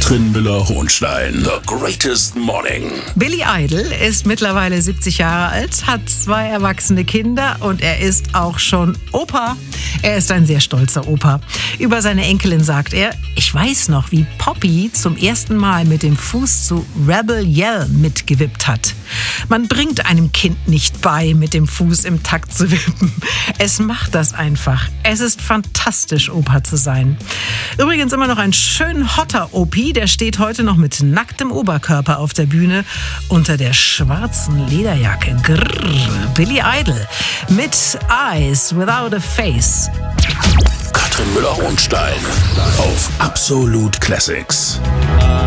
Katrin Müller-Hohenstein. The Greatest Morning. Billy Idol ist mittlerweile 70 Jahre alt, hat 2 erwachsene Kinder und er ist auch schon Opa. Er ist ein sehr stolzer Opa. Über seine Enkelin sagt er: Ich weiß noch, wie Poppy zum ersten Mal mit dem Fuß zu Rebel Yell mitgewippt hat. Man bringt einem Kind nicht bei, mit dem Fuß im Takt zu wippen. Es macht das einfach. Es ist fantastisch, Opa zu sein. Übrigens immer noch ein schön hotter Opi, der steht heute noch mit nacktem Oberkörper auf der Bühne unter der schwarzen Lederjacke. Grrr, Billy Idol mit Eyes Without a Face. Katrin Müller-Hohenstein auf Absolute Classics.